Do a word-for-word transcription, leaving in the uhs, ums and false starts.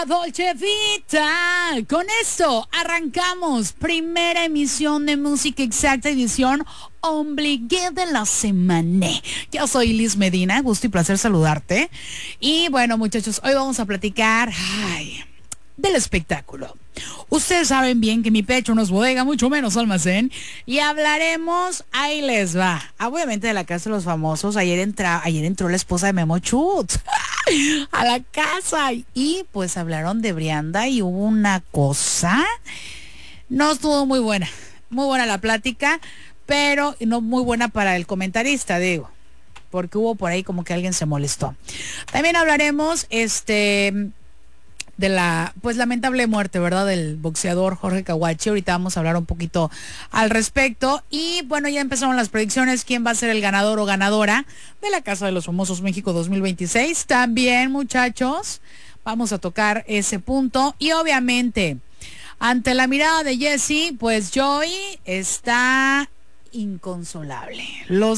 La Dolce Vita. Con esto arrancamos primera emisión de Música Exacta, edición Ombligué de la semana. Yo soy Liz Medina, gusto y placer saludarte. Y bueno, muchachos, hoy vamos a platicar ay, del espectáculo. Ustedes saben bien que mi pecho no es bodega, mucho menos almacén. Y hablaremos, ahí les va, obviamente de la Casa de los Famosos. Ayer, entra, ayer entró la esposa de Memo Chutz a la casa. Y pues hablaron de Brianda y hubo una cosa. No estuvo muy buena. Muy buena la plática, pero no muy buena para el comentarista, digo. Porque hubo por ahí como que alguien se molestó. También hablaremos, este... de la, pues lamentable muerte, ¿verdad? Del boxeador Jorge Caguachi. Ahorita vamos a hablar un poquito al respecto. Y bueno, ya empezaron las predicciones. ¿Quién va a ser el ganador o ganadora de la Casa de los Famosos México dos mil veintiséis? También, muchachos, vamos a tocar ese punto. Y obviamente, ante la mirada de Jessie, pues Joey está inconsolable. Los